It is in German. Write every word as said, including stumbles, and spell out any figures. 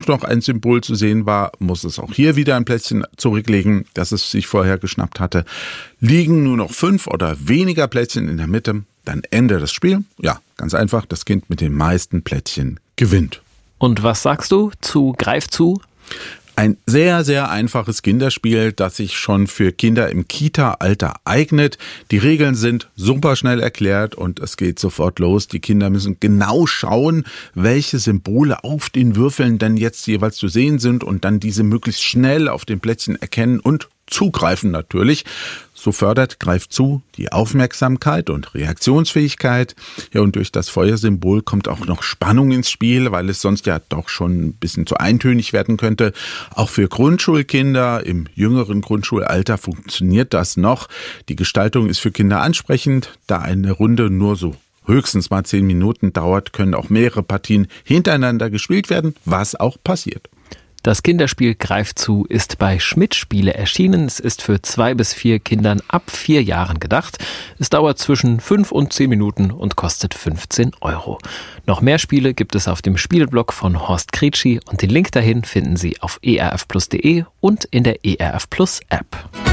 noch ein Symbol zu sehen war, muss es auch hier wieder ein Plätzchen zurücklegen, das es sich vorher geschnappt hatte. Liegen nur noch fünf oder weniger Plätzchen in der Mitte, dann Ende das Spiel. Ja, ganz einfach, das Kind mit den meisten Plätzchen gewinnt. Und was sagst du zu Greif zu? Ein sehr, sehr einfaches Kinderspiel, das sich schon für Kinder im Kita-Alter eignet. Die Regeln sind super schnell erklärt und es geht sofort los. Die Kinder müssen genau schauen, welche Symbole auf den Würfeln denn jetzt jeweils zu sehen sind und dann diese möglichst schnell auf den Plätzchen erkennen und zugreifen natürlich. So fördert Greif zu die Aufmerksamkeit und Reaktionsfähigkeit. Ja, und durch das Feuersymbol kommt auch noch Spannung ins Spiel, weil es sonst ja doch schon ein bisschen zu eintönig werden könnte. Auch für Grundschulkinder im jüngeren Grundschulalter funktioniert das noch. Die Gestaltung ist für Kinder ansprechend, da eine Runde nur so höchstens mal zehn Minuten dauert, können auch mehrere Partien hintereinander gespielt werden, was auch passiert. Das Kinderspiel Greif zu ist bei Schmidt Spiele erschienen. Es ist für zwei bis vier Kindern ab vier Jahren gedacht. Es dauert zwischen fünf und zehn Minuten und kostet fünfzehn Euro. Noch mehr Spiele gibt es auf dem Spielblog von Horst Kretschi und den Link dahin finden Sie auf e r f plus punkt de und in der E R F Plus App.